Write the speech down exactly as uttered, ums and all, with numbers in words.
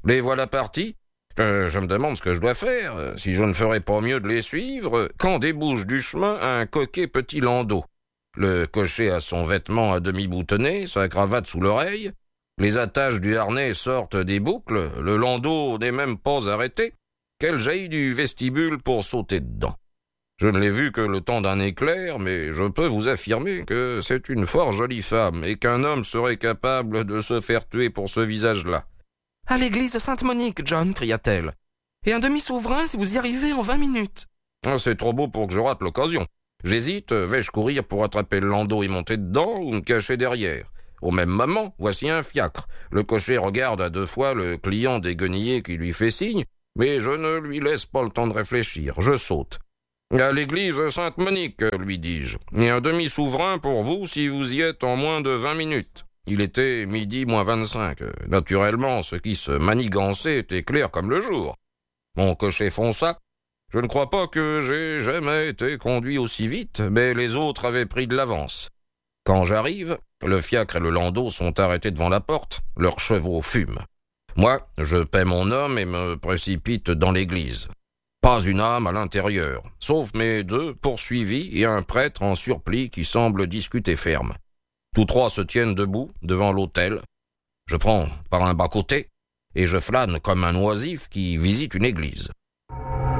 Les voilà partis. Euh, je me demande ce que je dois faire, si je ne ferais pas mieux de les suivre, quand débouche du chemin un coquet petit landau. Le cocher a son vêtement à demi boutonné, sa cravate sous l'oreille, les attaches du harnais sortent des boucles, le landau n'est même pas arrêté, qu'elle jaillit du vestibule pour sauter dedans. Je ne l'ai vue que le temps d'un éclair, mais je peux vous affirmer que c'est une fort jolie femme, et qu'un homme serait capable de se faire tuer pour ce visage-là. « À l'église Sainte-Monique, John !» cria-t-elle. « Et un demi-souverain si vous y arrivez en vingt minutes. » C'est trop beau pour que je rate l'occasion. J'hésite, vais-je courir pour attraper le landau et monter dedans, ou me cacher derrière? Au même moment, voici un fiacre. Le cocher regarde à deux fois le client déguenillé qui lui fait signe, mais je ne lui laisse pas le temps de réfléchir. Je saute. « À l'église Sainte-Monique, lui dis-je, et un demi-souverain pour vous si vous y êtes en moins de vingt minutes. » Il était midi moins vingt-cinq. Naturellement, ce qui se manigançait était clair comme le jour. Mon cocher fonça. Je ne crois pas que j'ai jamais été conduit aussi vite, mais les autres avaient pris de l'avance. Quand j'arrive, le fiacre et le landau sont arrêtés devant la porte, leurs chevaux fument. Moi, je paie mon homme et me précipite dans l'église. Pas une âme à l'intérieur, sauf mes deux poursuivis et un prêtre en surplis qui semble discuter ferme. Tous trois se tiennent debout devant l'autel. Je prends par un bas-côté et je flâne comme un oisif qui visite une église.